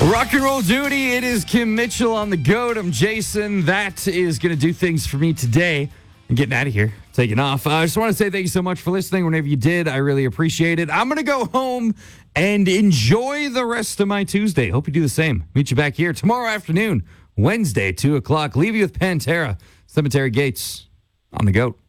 Rock and roll duty. It is Kim Mitchell on the GOAT. I'm Jason. That is going to do things for me today. I'm getting out of here, taking off. I just want to say thank you so much for listening. Whenever you did, I really appreciate it. I'm going to go home and enjoy the rest of my Tuesday. Hope you do the same. Meet you back here tomorrow afternoon, Wednesday, 2 o'clock. Leave you with Pantera, Cemetery Gates on the GOAT.